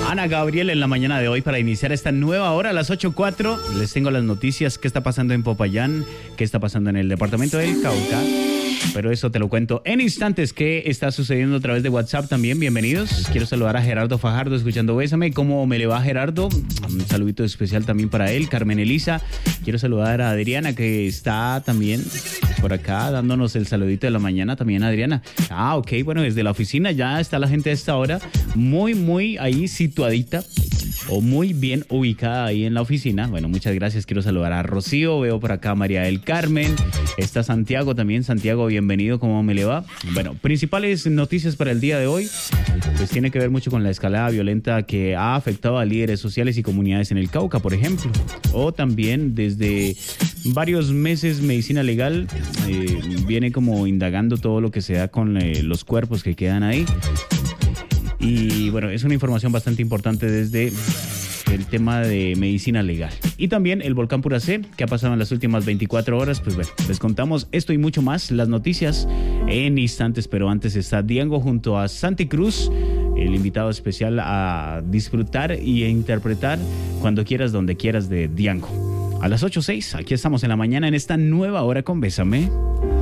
Ana Gabriel en la mañana de hoy para iniciar esta nueva hora a las 8:04. Les tengo las noticias, qué está pasando en Popayán, qué está pasando en el departamento del Cauca. Pero eso te lo cuento en instantes. ¿Qué está sucediendo a través de WhatsApp también? Bienvenidos. Quiero saludar a Gerardo Fajardo escuchando Bésame. ¿Cómo me le va, Gerardo? Un saludito especial también para él. Carmen Elisa. Quiero saludar a Adriana, que está también por acá dándonos el saludito de la mañana. También Adriana. Ok, bueno, desde la oficina ya está la gente a esta hora. Muy ahí situadita. O muy bien ubicada ahí en la oficina. Bueno, muchas gracias. Quiero saludar a Rocío. Veo por acá a María del Carmen. Está Santiago también. Santiago, bienvenido. ¿Cómo me le va? Bueno, principales noticias para el día de hoy. Pues tiene que ver mucho con la escalada violenta que ha afectado a líderes sociales y comunidades en el Cauca, por ejemplo. O también desde varios meses Medicina Legal viene como indagando todo lo que se da con los cuerpos que quedan ahí. Y bueno, es una información bastante importante desde el tema de medicina legal. Y también el volcán Puracé, que ha pasado en las últimas 24 horas. Pues bueno, les contamos esto y mucho más, las noticias en instantes. Pero antes está Diango junto a Santi Cruz, el invitado especial a disfrutar y a interpretar Cuando quieras, donde quieras de Diango. A las 8:06, aquí estamos en la mañana en esta nueva hora con Bésame.